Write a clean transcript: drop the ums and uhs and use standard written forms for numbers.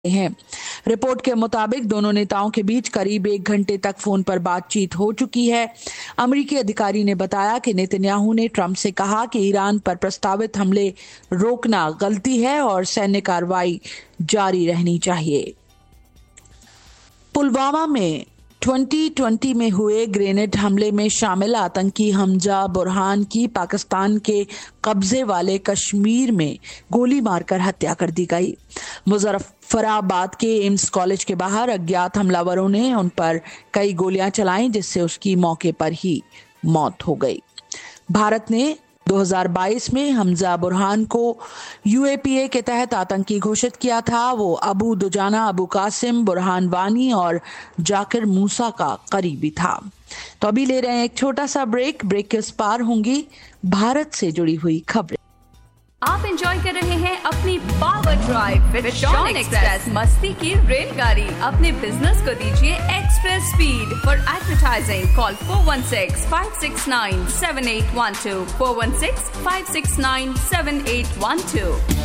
हैं। रिपोर्ट के मुताबिक दोनों नेताओं के बीच करीब 1 घंटे तक फोन पर बातचीत हो चुकी है। अमेरिकी अधिकारी ने बताया कि नेतन्याहू ने ट्रंप से कहा कि ईरान पर प्रस्तावित हमले रोकना गलती है और सैन्य कार्रवाई जारी रहनी चाहिए। पुलवामा में 2020 में हुए ग्रेनेड हमले में शामिल आतंकी हमजा बुरहान की पाकिस्तान के कब्जे वाले कश्मीर में गोली मारकर हत्या कर दी गई। मुजफ्फराबाद के एम्स कॉलेज के बाहर अज्ञात हमलावरों ने उन पर कई गोलियां चलाईं, जिससे उसकी मौके पर ही मौत हो गई। भारत ने 2022 में हमजा बुरहान को यूएपीए के तहत आतंकी घोषित किया था। वो अबू दुजाना, अबू कासिम, बुरहान वानी और जाकिर मूसा का करीबी था। तो अभी ले रहे हैं एक छोटा सा ब्रेक के उस पार होंगी भारत से जुड़ी हुई खबरें। आप एंजॉय कर रहे हैं अपनी power drive with Shawn express, मस्ती की रेलगाड़ी। अपने बिजनेस को दीजिए express speed. For advertising call 416-569-7812, 416-569-7812।